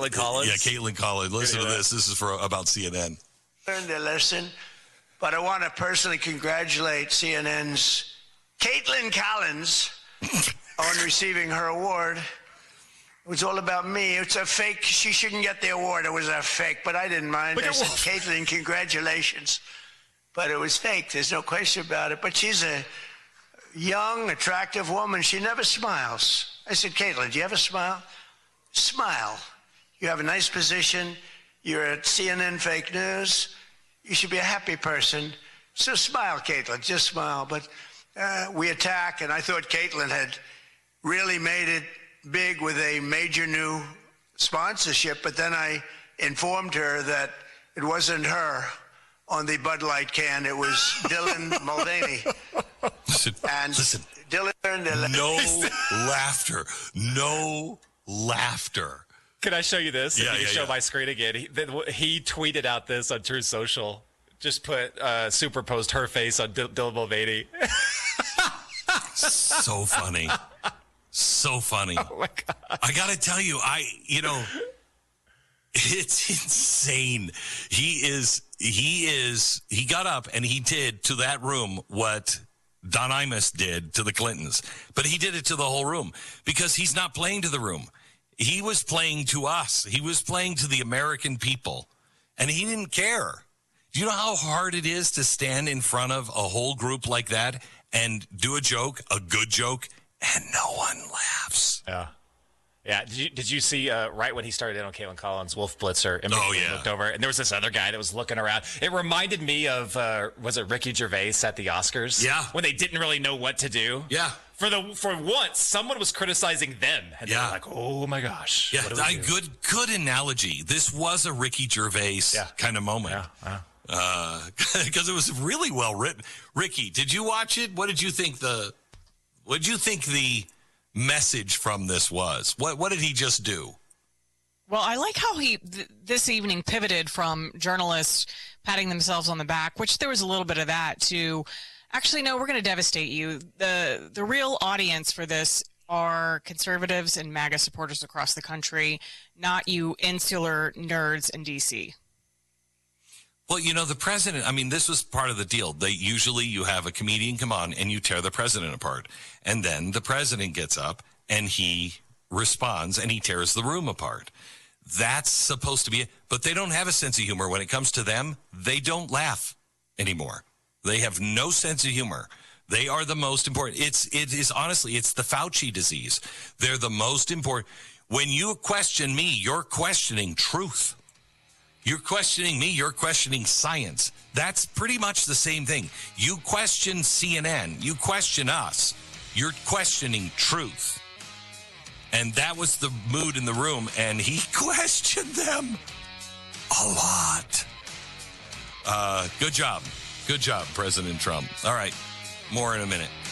Caitlin Collins? Yeah, Caitlin Collins. Listen to this. This is about CNN. Learned a lesson, but I want to personally congratulate CNN's Caitlin Collins on receiving her award. It was all about me. It's a fake. She shouldn't get the award. It was a fake, but I didn't mind. I said, Caitlin, congratulations. But it was fake. There's no question about it. But she's a young, attractive woman. She never smiles. I said, Caitlin, do you ever smile? Smile. You have a nice position. You're at CNN Fake News. You should be a happy person. So smile, Caitlin. Just smile. But we attack, and I thought Caitlin had really made it big with a major new sponsorship, but then I informed her that it wasn't her on the Bud Light can. It was Dylan Mulvaney. Listen. Dylan. No laughter. No laughter. Can I show you this? Yeah, If you can show my screen again. He tweeted out this on Truth Social. Just put, superposed her face on Dylan Mulvaney. So funny. So funny. Oh my God. I got to tell you, it's insane. He got up and he did to that room what Don Imus did to the Clintons, but he did it to the whole room because he's not playing to the room. He was playing to us. He was playing to the American people, and he didn't care. Do you know how hard it is to stand in front of a whole group like that and do a joke, a good joke, and no one laughs? Yeah. Yeah. Did you see right when he started in on Caitlin Collins, Wolf Blitzer? And looked over, and there was this other guy that was looking around. It reminded me of was it Ricky Gervais at the Oscars? Yeah. When they didn't really know what to do. Yeah. For once, someone was criticizing them, and they were like, "Oh my gosh!" Yeah. Good analogy. This was a Ricky Gervais kind of moment. Yeah. Because it was really well written. Ricky, did you watch it? What did you think the message from this was? What did he just do? Well, I like how he this evening pivoted from journalists patting themselves on the back, which there was a little bit of that, to actually, no, we're going to devastate you. The real audience for this are conservatives and MAGA supporters across the country, not you insular nerds in D.C. Well, the president, this was part of the deal. Usually you have a comedian come on and you tear the president apart. And then the president gets up and he responds and he tears the room apart. That's supposed to be it. But they don't have a sense of humor. When it comes to them, they don't laugh anymore. They have no sense of humor. They are the most important. It is honestly, it's the Fauci disease. They're the most important. When you question me, you're questioning truth. You're questioning me, you're questioning science. That's pretty much the same thing. You question CNN, you question us, you're questioning truth. And that was the mood in the room, and he questioned them a lot. Good job, President Trump. All right, more in a minute.